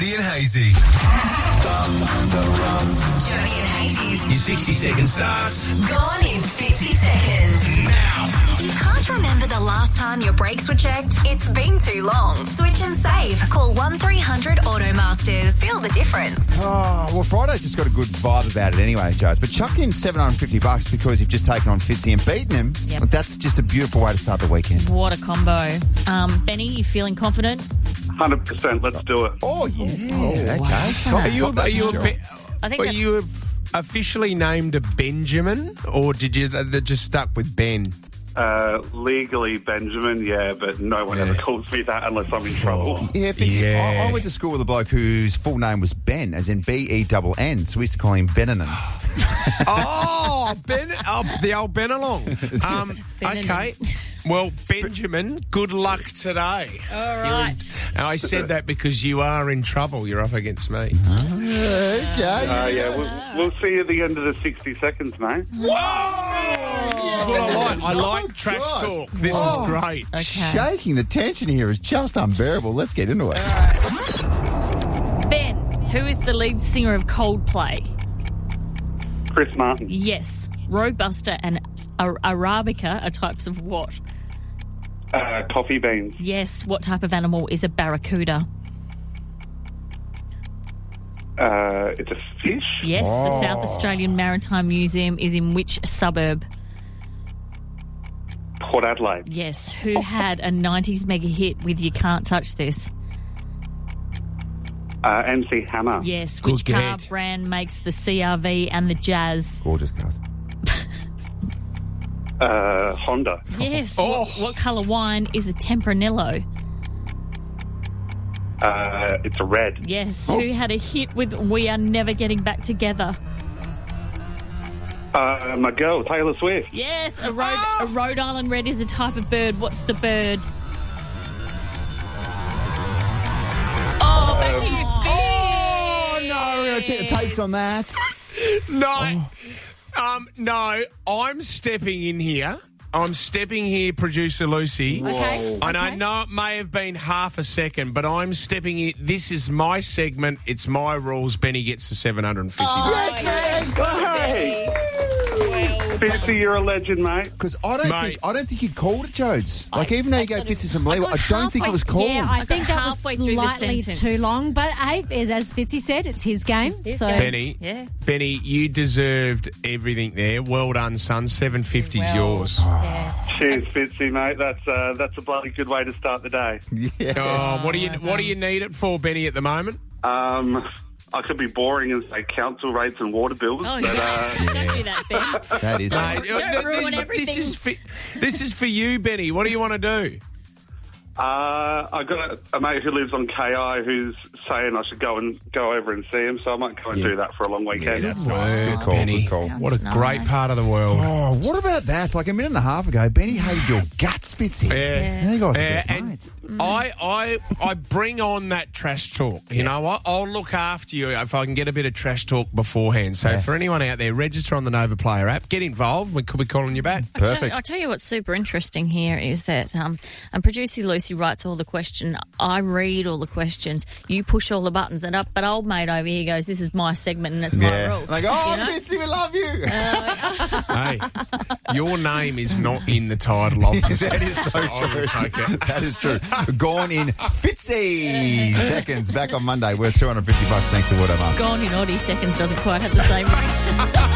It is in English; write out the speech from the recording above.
Jody and Hazy. Jody and Hazy's Your 60-second starts gone in 50 seconds. now. You can't remember the last time your brakes were checked? It's been too long. Switch and save. Call 1300 Automasters. Feel the difference. Oh, well, Friday's just got a good vibe about it anyway, Joes. But chuck in $750 because you've just taken on Fitzy and beaten him. Yep. That's just a beautiful way to start the weekend. What a combo. Benny, you feeling confident? 100%. Let's do it. Oh, yeah. Okay. Are you I think that- you officially named a Benjamin, or did you they just stuck with Ben? Legally Benjamin, yeah, but no one ever calls me that unless I'm in trouble. Yeah, Fitzy, Yeah. I went to school with a bloke whose full name was Ben, as in B-E-N-N, so we used to call him Benanan. Oh, the old Benalong. Okay. Well, Benjamin, good luck today. All right. And I said that because you are in trouble. You're up against me. Yeah, we'll see you at the end of the 60 seconds, mate. This is what I like. I like trash talk. This is great. Okay. Shaking the tension here is just unbearable. Let's get into it. Ben, who is the lead singer of Coldplay? Chris Martin. Yes. Robusta and Arabica are types of what? Coffee beans. Yes. What type of animal is a barracuda? It's a fish. Yes. The South Australian Maritime Museum is in which suburb? Port Adelaide. Yes. Who had a 90s mega hit with You Can't Touch This? MC Hammer. Yes. Good Which car get. brand makes the CRV and the Jazz? Gorgeous, guys. Honda. Yes. Oh. What colour wine is a Tempranillo? It's a red. Yes. Who had a hit with We Are Never Getting Back Together? My girl, Taylor Swift. Yes. A Rhode Island red is a type of bird. What's the bird? Oh, back to you, Oh, no, we're going to check the tapes on that. No, I'm stepping in here. Producer Lucy. Okay. And I know it may have been half a second, but I'm stepping in. This is my segment. It's my rules. Benny gets the $750. Hey! Fitzy, you're a legend, mate. Because I don't think you'd called it, Jodes. Like, even though you gave Fitzy some leeway, I don't think it was called. Yeah, I think that was halfway through the slightly sentence. too long. But hey, as Fitzy said, it's his game. So Benny, Yeah. Benny, you deserved everything there. Well done, son. 750's yours. Yeah. Cheers, Fitzy, mate. That's a bloody good way to start the day. Yeah. Oh, what do you need it for, Benny, at the moment? I could be boring and say council rates and water bills, Oh, but don't do that, Ben. That is. Mate, Don't ruin everything. This is for you, Benny. What do you want to do? I got a mate who lives on KI who's saying I should go over and see him, so I might go and do that for a long weekend. That's nice. Good call, Benny. good call. What a great part of the world. Oh, what about that? Like a minute and a half ago, Benny hated your guts, Fitzy. Yeah. Now you guys are Yeah, best and mates. I bring on that trash talk. You know what? I'll look after you if I can get a bit of trash talk beforehand. So for anyone out there, register on the Nova Player app. Get involved. We could be calling you back. Perfect. I'll tell you what's super interesting here is that producer Lucy writes all the questions. I read all the questions. You push all the buttons. But old mate over here goes, this is my segment and it's my rule. Like, Fitzy, we love you. Hey, your name is not in the title of this. That is so true. That is true. Gone in Fitzy seconds. Back on Monday. Worth $250 thanks to Watermaster. Gone in oddie seconds doesn't quite have the same ring.